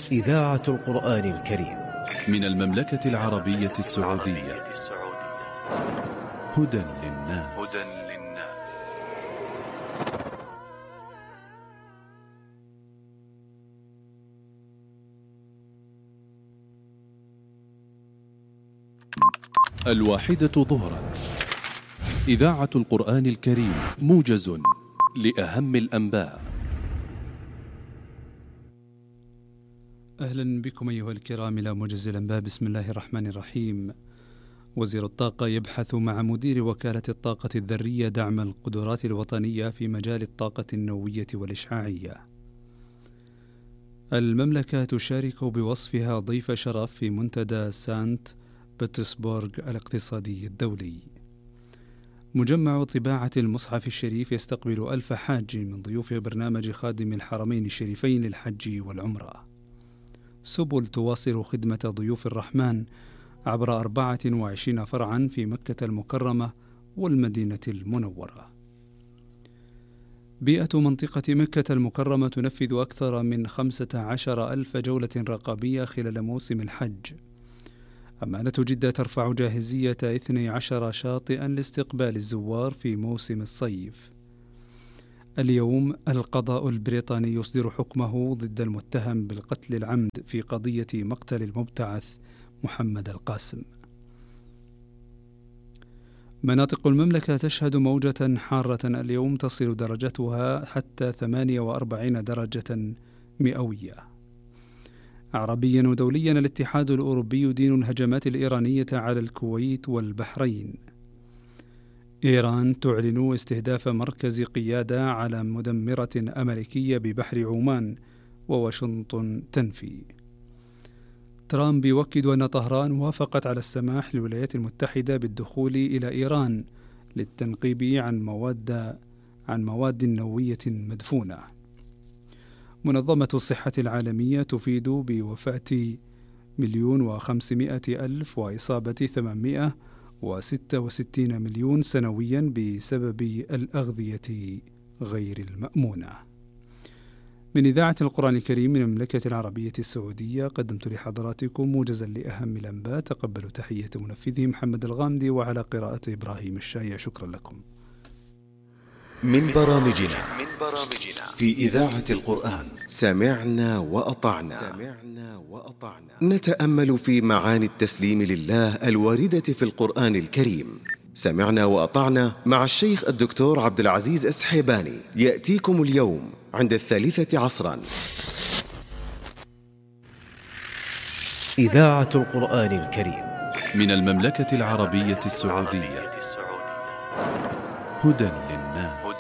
إذاعة القرآن الكريم من المملكة العربية السعودية. هدى للناس. الواحدة ظهرا، إذاعة القرآن الكريم، موجز لأهم الأنباء. أهلا بكم أيها الكرام إلى موجز الأنباء. بسم الله الرحمن الرحيم. وزير الطاقة يبحث مع مدير وكالة الطاقة الذرية دعم القدرات الوطنية في مجال الطاقة النووية والإشعاعية. المملكة تشارك بوصفها ضيف شرف في منتدى سانت بطرسبورغ الاقتصادي الدولي. مجمع طباعة المصحف الشريف يستقبل 1000 حاج من ضيوف برنامج خادم الحرمين الشريفين للحج والعمرة. سبل تواصل خدمة ضيوف الرحمن عبر 24 فرعا في مكة المكرمة والمدينة المنورة. بيئة منطقة مكة المكرمة تنفذ أكثر من 15,000 جولة رقابية خلال موسم الحج. أمانة جدة ترفع جاهزية 12 شاطئا لاستقبال الزوار في موسم الصيف. اليوم القضاء البريطاني يصدر حكمه ضد المتهم بالقتل العمد في قضية مقتل المبتعث محمد القاسم. مناطق المملكة تشهد موجة حارة اليوم تصل درجتها حتى 48 درجة مئوية. عربيا ودوليا، الاتحاد الأوروبي يدين الهجمات الإيرانية على الكويت والبحرين. إيران تعلن استهداف مركز قيادة على مدمرة أمريكية ببحر عمان، وواشنطن تنفي. ترامب يؤكد أن طهران وافقت على السماح للولايات المتحدة بالدخول إلى إيران للتنقيب عن مواد نووية مدفونة. منظمة الصحة العالمية تفيد بوفاة 1,500,000 وإصابة 866 مليون سنويا بسبب الأغذية غير المأمونة. من إذاعة القرآن الكريم من المملكة العربية السعودية، قدمت لحضراتكم موجزا لأهم الأنباء. تقبلوا تحية منفذه محمد الغامدي، وعلى قراءة إبراهيم الشايع. شكرا لكم. من برامجنا في إذاعة القرآن سمعنا وأطعنا. نتأمل في معاني التسليم لله الواردة في القرآن الكريم. سمعنا وأطعنا مع الشيخ الدكتور عبد العزيز السحيباني، يأتيكم اليوم عند 3 عصرا. إذاعة القرآن الكريم من المملكة العربية السعودية. هدى للناس.